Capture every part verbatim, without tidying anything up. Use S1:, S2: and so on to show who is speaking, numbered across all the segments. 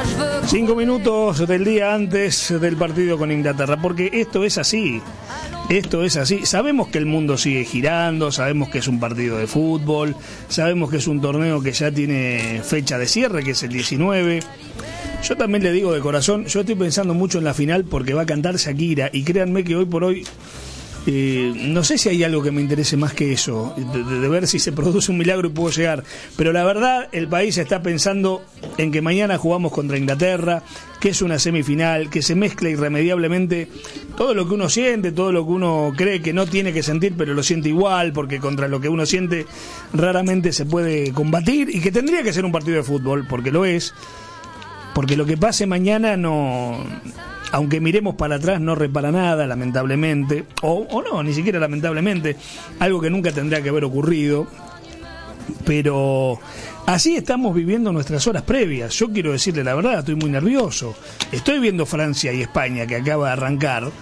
S1: Cinco minutos del día antes del partido con Inglaterra, porque esto es así, esto es así. Sabemos que el mundo sigue girando, sabemos que es un partido de fútbol, sabemos que es un torneo que ya tiene fecha de cierre, que es el diecinueve. Yo también le digo de corazón, yo estoy pensando mucho en la final porque va a cantar Shakira, y créanme que hoy por hoy Eh, no sé si hay algo que me interese más que eso, de, de, de ver si se produce un milagro y puedo llegar, pero la verdad el país está pensando en que mañana jugamos contra Inglaterra, que es una semifinal, que se mezcla irremediablemente todo lo que uno siente, todo lo que uno cree que no tiene que sentir pero lo siente igual, porque contra lo que uno siente raramente se puede combatir, y que tendría que ser un partido de fútbol, porque lo es, porque lo que pase mañana no... Aunque miremos para atrás, no repara nada, lamentablemente, o, o no, ni siquiera lamentablemente, algo que nunca tendría que haber ocurrido, pero así estamos viviendo nuestras horas previas. Yo quiero decirle la verdad, estoy muy nervioso. Estoy viendo Francia y España, que acaba de arrancar,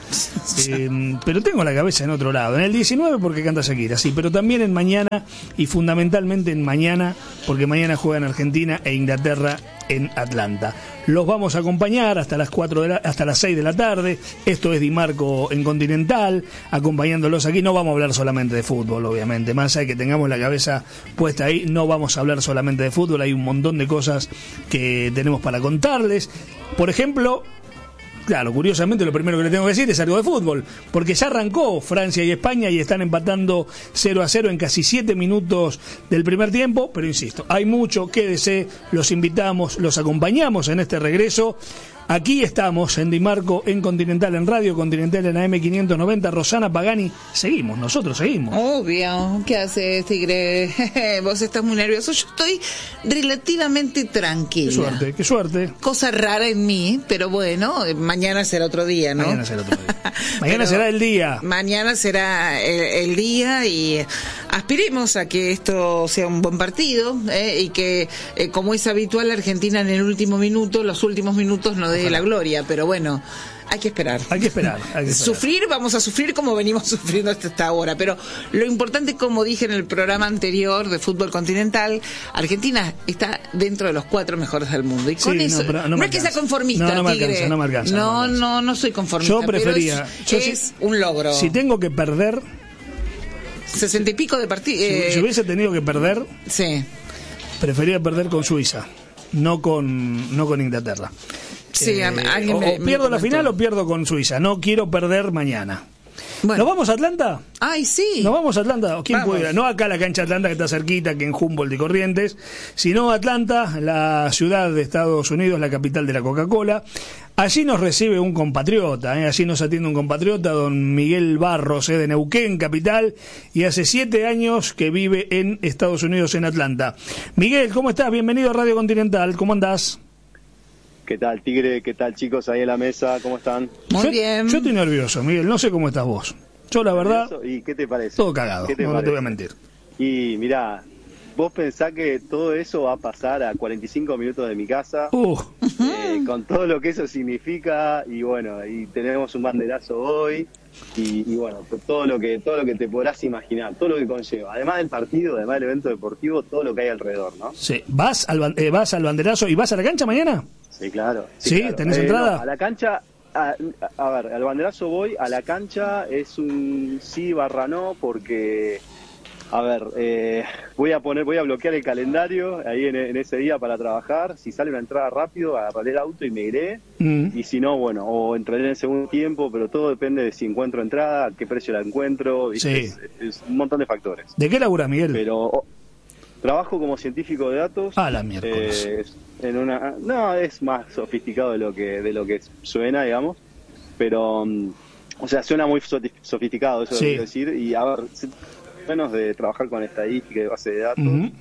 S1: eh, pero tengo la cabeza en otro lado. En el diecinueve porque canta Shakira, sí, pero también en mañana, y fundamentalmente en mañana, porque mañana juegan Argentina e Inglaterra en Atlanta. Los vamos a acompañar hasta las cuatro de la, hasta las seis de la tarde. Esto es Di Marco en Continental, acompañándolos aquí. No vamos a hablar solamente de fútbol, obviamente, más allá de que tengamos la cabeza puesta ahí, no vamos a hablar solamente de fútbol. Hay un montón de cosas que tenemos para contarles. Por ejemplo, claro, curiosamente lo primero que le tengo que decir es algo de fútbol, porque ya arrancó Francia y España y están empatando cero a cero en casi siete minutos del primer tiempo, pero insisto, hay mucho, quédese, los invitamos, los acompañamos en este regreso. Aquí estamos en Di Marco, en Continental, en Radio Continental, en A M quinientos noventa. Rosana Pagani, seguimos, nosotros seguimos.
S2: Obvio, ¿qué haces, Tigre? Vos estás muy nervioso, yo estoy relativamente tranquila.
S1: Qué suerte, qué suerte.
S2: Cosa rara en mí, pero bueno, mañana será otro día, ¿no?
S1: Mañana será otro día. Mañana será el día.
S2: Mañana será el, el día, y aspiremos a que esto sea un buen partido, ¿eh? Y que, eh, como es habitual, Argentina en el último minuto, los últimos minutos no de la gloria, pero bueno, hay que esperar.
S1: Hay que esperar, hay que esperar.
S2: Sufrir, vamos a sufrir como venimos sufriendo hasta esta hora, pero lo importante, como dije en el programa anterior de Fútbol Continental, Argentina está dentro de los cuatro mejores del mundo, y con
S1: sí,
S2: eso,
S1: no, no,
S2: no
S1: me
S2: es que sea conformista,
S1: no, no me
S2: Tigre.
S1: alcanza, no me alcanza,
S2: no,
S1: no, me alcanza.
S2: no, no soy conformista.
S1: Yo prefería,
S2: pero es,
S1: yo
S2: es
S1: si,
S2: un logro.
S1: Si tengo que perder
S2: sesenta y pico de partidos.
S1: Si,
S2: eh,
S1: si hubiese tenido que perder,
S2: sí.
S1: Prefería perder con Suiza, no con, no con Inglaterra.
S2: Sí,
S1: eh,
S2: alguien
S1: o,
S2: me,
S1: o pierdo
S2: me
S1: la final o pierdo con Suiza. No quiero perder mañana.
S2: Bueno.
S1: ¿Nos vamos a Atlanta?
S2: Ay, sí.
S1: ¿Nos vamos a Atlanta? ¿Quién
S2: Vamos.
S1: pudiera? No acá la cancha Atlanta, que está cerquita, que en Humboldt y Corrientes, sino Atlanta, la ciudad de Estados Unidos, la capital de la Coca-Cola. Allí nos recibe un compatriota, ¿eh? Allí nos atiende un compatriota, don Miguel Barros, ¿eh? de Neuquén, capital, y hace siete años que vive en Estados Unidos, en Atlanta. Miguel, ¿cómo estás? Bienvenido a Radio Continental, ¿cómo andás?
S3: ¿Qué tal, Tigre? ¿Qué tal, chicos, ahí en la mesa? ¿Cómo están?
S2: Muy
S1: yo,
S2: bien.
S1: Yo estoy nervioso, Miguel, no sé cómo estás vos. Yo, la verdad,
S3: ¿Y qué te parece?
S1: todo cagado,
S3: ¿Qué te
S1: no, no
S3: parece?
S1: te voy a mentir.
S3: Y mirá, vos pensás que todo eso va a pasar a cuarenta y cinco minutos de mi casa,
S1: Uh,
S3: eh, con todo lo que eso significa, y bueno, y tenemos un banderazo hoy, y, y bueno, todo lo que todo lo que te podrás imaginar, todo lo que conlleva, además del partido, además del evento deportivo, todo lo que hay alrededor, ¿no?
S1: sí. ¿Vas al, ban- eh, vas al banderazo y vas a la cancha mañana?
S3: Sí, claro.
S1: ¿Sí?
S3: claro.
S1: ¿Tenés
S3: Eh,
S1: entrada?
S3: no, a la cancha, a, a ver, al banderazo voy, a la cancha es un sí barra no, porque, a ver, eh, voy a poner, voy a bloquear el calendario ahí en, en ese día para trabajar. Si sale una entrada rápido, agarraré el auto y me iré.
S1: Mm.
S3: Y si no, bueno, o entraré en el segundo tiempo, pero todo depende de si encuentro entrada, a qué precio la encuentro, ¿viste?
S1: Sí.
S3: Es, es un montón de factores.
S1: ¿De qué laburás, Miguel?
S3: Pero oh, trabajo como científico de datos.
S1: Ah, la miércoles.
S3: Eh, en una, no, es más sofisticado de lo que de lo que suena, digamos, pero, um, o sea, suena muy sofisticado, eso
S1: Sí.
S3: quiero decir, y a ver, menos de trabajar con estadística y base de datos,
S1: Uh-huh.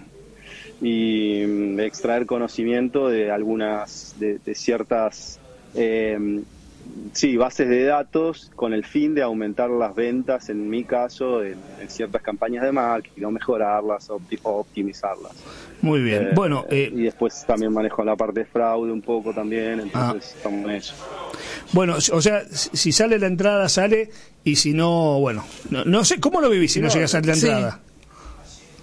S3: y um, extraer conocimiento de algunas, de, de ciertas, eh, sí, bases de datos con el fin de aumentar las ventas, en mi caso, en, en ciertas campañas de marketing, o mejorarlas, o opti- o optimizarlas.
S1: Muy bien.
S3: Eh,
S1: bueno, eh,
S3: y después también manejo la parte de fraude un poco también, entonces
S1: Ah.
S3: estamos en eso.
S1: bueno, o sea, si sale la entrada, sale, y si no, bueno, no, no sé, ¿cómo lo vivís si no,
S3: No,
S1: llegas a la
S2: sí.
S1: entrada?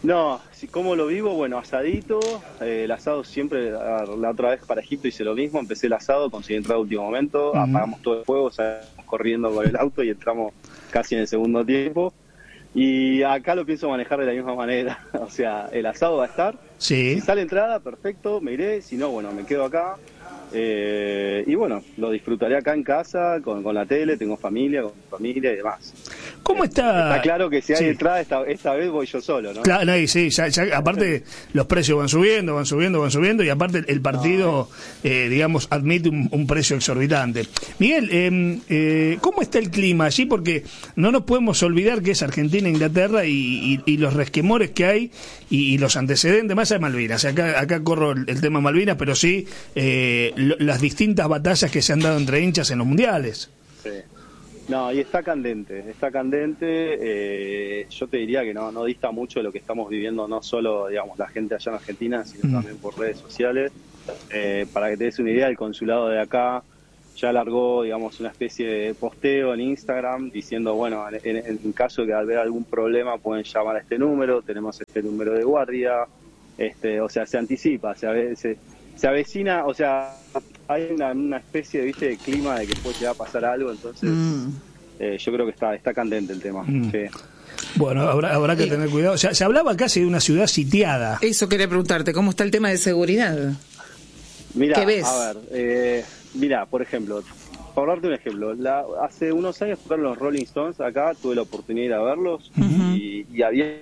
S3: No, si, ¿cómo lo vivo? Bueno, asadito, eh, el asado siempre, la otra vez para Egipto hice lo mismo, empecé el asado, conseguí entrar a último momento, uh-huh. apagamos todo el fuego, salimos corriendo con el auto y entramos casi en el segundo tiempo. Y acá lo pienso manejar de la misma manera, o sea, el asado va a estar,
S1: sí.
S3: Si sale entrada, perfecto, me iré, si no, bueno, me quedo acá. Eh, y bueno, lo disfrutaré acá en casa, con, con la tele, tengo familia, con mi familia y demás.
S1: ¿Cómo está?
S3: Está claro que si hay
S1: sí.
S3: entrada, esta, esta vez voy yo solo, ¿no?
S1: Claro, no, y sí, ya, ya, aparte los precios van subiendo, van subiendo, van subiendo, y aparte el partido, no, eh, digamos, admite un, un precio exorbitante. Miguel, eh, eh, ¿cómo está el clima allí? Porque no nos podemos olvidar que es Argentina e Inglaterra y, y, y los resquemores que hay y, y los antecedentes, más de Malvinas. Acá, acá corro el, el tema Malvinas, pero sí eh, lo, las distintas batallas que se han dado entre hinchas en los mundiales.
S3: Sí. No, y está candente, está candente, eh, yo te diría que no, no dista mucho de lo que estamos viviendo, no solo, digamos, la gente allá en Argentina, sino mm. también por redes sociales. Eh, para que te des una idea, el consulado de acá ya largó, digamos, una especie de posteo en Instagram diciendo, bueno, en, en, en caso de que al ver algún problema pueden llamar a este número, tenemos este número de guardia, este, o sea, se anticipa, se, se, se avecina, o sea... hay una, una especie de, ¿viste, de clima de que puede llegar a pasar algo, entonces mm. eh, yo creo que está está candente el tema. Mm. Sí.
S1: Bueno, habrá, habrá que eh, tener cuidado. O sea, se hablaba casi de una ciudad sitiada.
S2: Eso quería preguntarte, ¿cómo está el tema de seguridad?
S3: Mira,
S2: ¿qué ves?
S3: A ver, eh, mira, por ejemplo, para darte un ejemplo, la, hace unos años fueron los Rolling Stones acá, tuve la oportunidad de ir a verlos uh-huh. y, y había...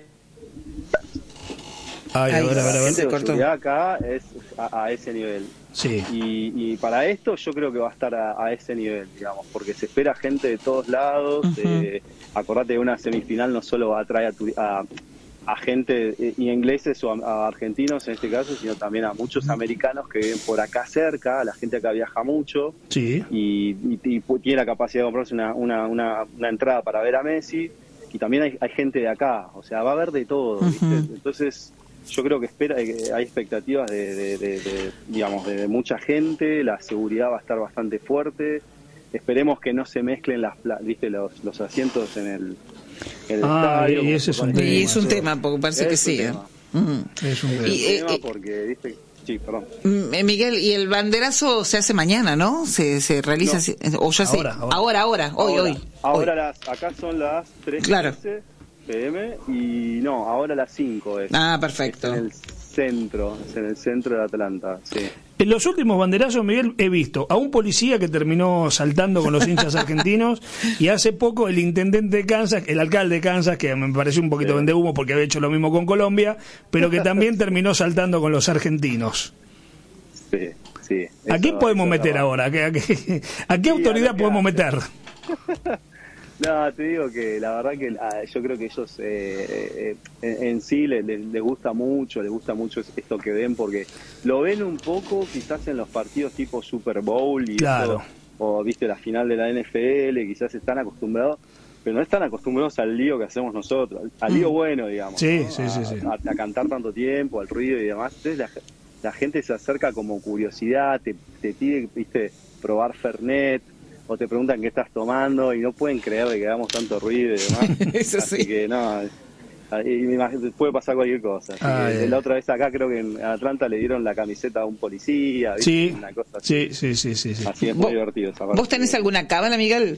S1: Ay,
S3: Ay,
S1: a ver, a ver, a ver.
S3: La seguridad acá es a, a ese nivel.
S1: Sí.
S3: Y, y para esto yo creo que va a estar a, a ese nivel, digamos, porque se espera gente de todos lados. Uh-huh. eh, acordate de una semifinal no solo va a traer a, tu, a, a gente eh, ingleses o a, a argentinos en este caso, sino también a muchos americanos que viven por acá cerca. La gente acá viaja mucho.
S1: Sí.
S3: Y, y, y tiene la capacidad de comprarse una, una, una, una entrada para ver a Messi. Y también hay, hay gente de acá, o sea, va a haber de todo, uh-huh. ¿viste? Entonces... yo creo que espera, hay expectativas de, de, de, de digamos, de, de mucha gente, la seguridad va a estar bastante fuerte. Esperemos que no se mezclen las, viste, los, los asientos en el, en el
S1: ah,
S3: estadio.
S1: Y ese es un tema.
S2: Y es un tema, porque parece que sí.
S3: Uh-huh. Es un tema, y, eh, porque, viste, sí, perdón.
S2: Miguel, y el banderazo se hace mañana, ¿no? Se, se realiza, no. o ya
S1: ahora,
S2: sé.
S1: Ahora,
S2: ahora, ahora, hoy,
S3: ahora,
S2: hoy.
S3: Ahora
S2: hoy.
S3: Las, acá son las tres
S2: claro.
S3: P M y no, ahora las cinco es.
S2: Ah, perfecto.
S3: Es en el centro, es en el centro de Atlanta, sí.
S1: En los últimos banderazos, Miguel, he visto a un policía que terminó saltando con los hinchas argentinos y hace poco el intendente de Kansas, el alcalde de Kansas, que me pareció un poquito sí. vendehumo porque había hecho lo mismo con Colombia, pero que también terminó saltando con los argentinos.
S3: Sí, sí.
S1: ¿A quién podemos meter ahora? ¿A qué, a qué, a qué sí, autoridad podemos meter?
S3: No, te digo que la verdad que ah, yo creo que ellos eh, eh, en, en sí les, les, les gusta mucho, les gusta mucho esto que ven, porque lo ven un poco quizás en los partidos tipo Super Bowl y
S1: claro.
S3: eso, o viste la final de la N F L, quizás están acostumbrados, pero no están acostumbrados al lío que hacemos nosotros, al lío bueno, digamos,
S1: sí,
S3: ¿no?
S1: sí,
S3: a,
S1: sí, sí.
S3: A, a cantar tanto tiempo, al ruido y demás. Entonces la, la gente se acerca como curiosidad, te, te pide, viste, probar Fernet, o te preguntan qué estás tomando y no pueden creer de que hagamos tanto ruido y demás.
S2: Eso
S3: Así
S2: sí.
S3: que no, y me imagino, puede pasar cualquier cosa. Así
S1: ah,
S3: que la otra vez acá creo que en Atlanta le dieron la camiseta a un policía, ¿viste?
S1: Sí,
S3: una cosa así.
S1: Sí, sí, sí, sí, sí.
S3: Así es muy divertido esa parte.
S2: ¿Vos tenés alguna cábala, Miguel?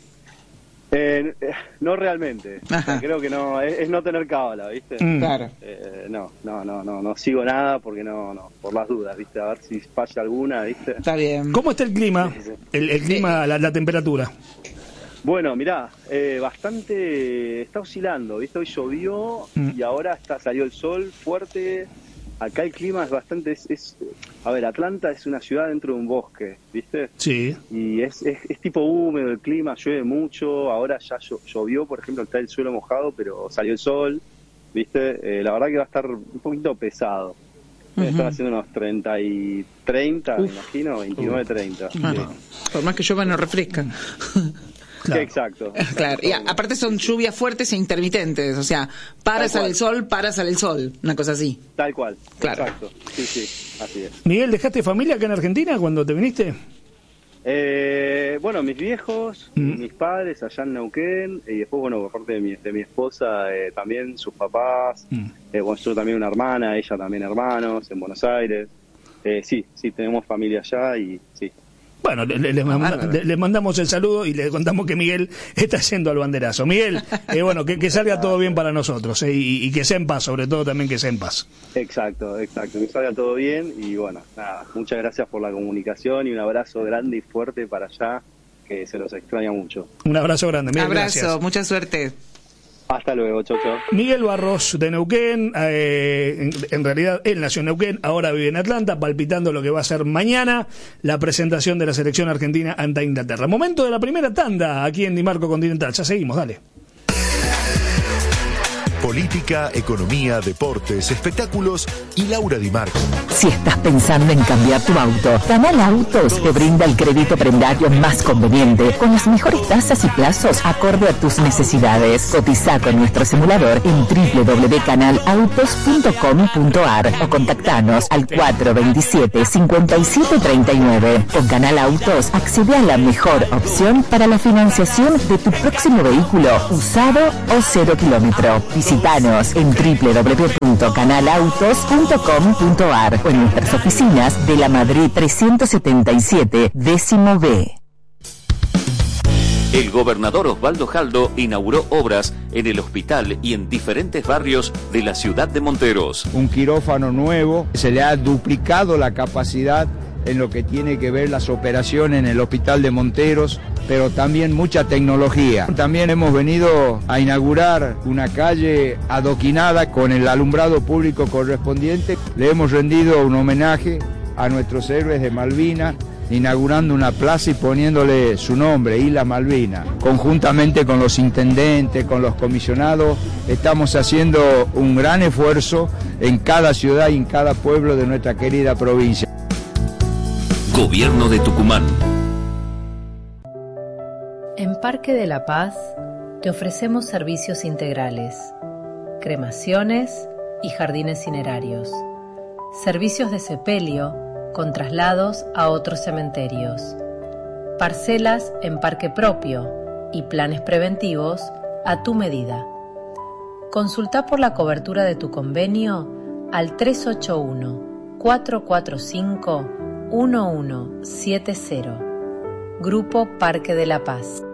S3: Eh, eh, no realmente, o sea, creo que no, es, es no tener cábala, ¿viste?
S2: Mm. Claro.
S3: Eh, no, no, no, no, no sigo nada porque no, no, por las dudas, ¿viste? A ver si falla alguna, ¿viste?
S2: Está bien.
S1: ¿Cómo está el clima?
S3: Sí, sí.
S1: El, el clima, la, la temperatura.
S3: Bueno, mirá, eh, bastante, está oscilando, ¿viste? Hoy llovió mm. y ahora está salió el sol fuerte. Acá el clima es bastante, es, es, a ver, Atlanta es una ciudad dentro de un bosque, ¿viste?
S1: Sí.
S3: Y es, es, es tipo húmedo el clima, llueve mucho, ahora ya llovió, por ejemplo, está el suelo mojado, pero salió el sol, ¿viste? Eh, la verdad que va a estar un poquito pesado. Uh-huh. Estar haciendo unos treinta y treinta, Uf. me imagino, veintinueve, treinta.
S2: Uh-huh. Sí. Por más que llueva no refrescan.
S3: Claro. Sí, exacto.
S2: Claro, y aparte son lluvias fuertes e intermitentes, o sea, para sale el sol, para sale el sol, una cosa así.
S3: Tal cual,
S2: claro.
S3: Exacto, sí, sí, así es.
S1: Miguel, ¿dejaste familia acá en Argentina cuando te viniste?
S3: Eh, bueno, mis viejos,
S1: Mm.
S3: mis padres allá en Neuquén, y después, bueno, por parte de mi, de mi esposa, eh, también sus papás,
S1: Mm.
S3: eh, bueno, yo también una hermana, ella también hermanos, en Buenos Aires. Eh, sí, sí, tenemos familia allá y sí.
S1: Bueno, le, le- le manda- le- le mandamos el saludo y le contamos que Miguel está yendo al banderazo. Miguel, eh, bueno, que, que salga todo bien para nosotros, eh, y, y que sea en paz, sobre todo también que sea en paz.
S3: Exacto, exacto, que salga todo bien y bueno, nada, muchas gracias por la comunicación y un abrazo grande y fuerte para allá, que se los extraña mucho.
S1: Un abrazo grande, Miguel.
S2: Abrazo,
S1: Gracias.
S2: mucha suerte.
S3: Hasta luego, chau, chau.
S1: Miguel Barros de Neuquén, eh, en, en realidad él nació en Neuquén, ahora vive en Atlanta, palpitando lo que va a ser mañana la presentación de la selección argentina ante Inglaterra. Momento de la primera tanda aquí en Dimarco Continental. Ya seguimos, dale.
S4: Política, economía, deportes, espectáculos y Laura Di Marco.
S5: Si estás pensando en cambiar tu auto, Canal Autos te brinda el crédito prendario más conveniente, con las mejores tasas y plazos acorde a tus necesidades. Cotiza con nuestro simulador en doble u doble u doble u punto canal autos punto com punto a r o contactanos al cuatro dos siete, cinco siete tres nueve. Con Canal Autos accede a la mejor opción para la financiación de tu próximo vehículo, usado o cero kilómetro. Visítanos en doble u doble u doble u punto canal autos punto com punto a r o en nuestras oficinas de la Madrid trescientos setenta y siete, décimo B.
S6: El gobernador Osvaldo Jaldo inauguró obras en el hospital y en diferentes barrios de la ciudad de Monteros.
S7: Un quirófano nuevo, se le ha duplicado la capacidad en lo que tiene que ver las operaciones en el hospital de Monteros, pero también mucha tecnología. También hemos venido a inaugurar una calle adoquinada con el alumbrado público correspondiente. Le hemos rendido un homenaje a nuestros héroes de Malvinas, inaugurando una plaza y poniéndole su nombre, Isla Malvina. Conjuntamente con los intendentes, con los comisionados, estamos haciendo un gran esfuerzo en cada ciudad y en cada pueblo de nuestra querida provincia.
S6: Gobierno de Tucumán.
S8: En Parque de la Paz te ofrecemos servicios integrales, cremaciones y jardines cinerarios, servicios de sepelio con traslados a otros cementerios, parcelas en parque propio y planes preventivos a tu medida. Consulta por la cobertura de tu convenio al tres ocho uno, cuatro cuatro cinco, uno uno siete cero. Grupo Parque de la Paz.